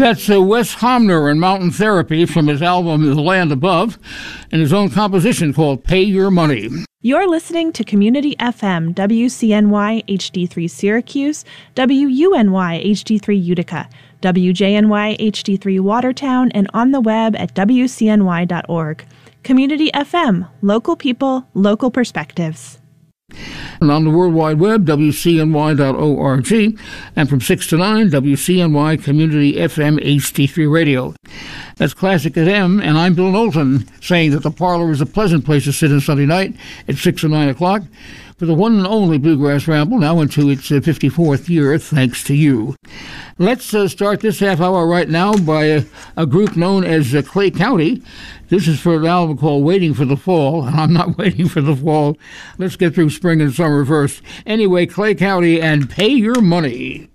That's Wes Homner and Mountain Therapy from his album The Land Above and his own composition called Pay Your Money. You're listening to Community FM, WCNY HD3 Syracuse, WUNY HD3 Utica, WJNY HD3 Watertown, and on the web at WCNY.org. Community FM, local people, local perspectives. And on the World Wide Web, WCNY.org, and from 6 to 9, WCNY Community FM HD3 Radio. That's Classic FM, and I'm Bill Knowlton, saying that the parlor is a pleasant place to sit on Sunday night at 6 or 9 o'clock for the one and only Bluegrass Ramble, now into its 54th year, thanks to you. Let's start this half hour right now by a group known as Clay County. This is for an album called Waiting for the Fall, and I'm not waiting for the fall. Let's get through spring and summer first. Anyway, Clay County and Pay Your Money.